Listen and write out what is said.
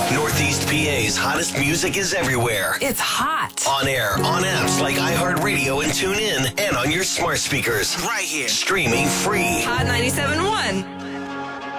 Northeast PA's hottest music is everywhere. It's hot. On air, on apps like iHeartRadio and TuneIn, and on your smart speakers. Right here. Streaming free. Hot 97.1.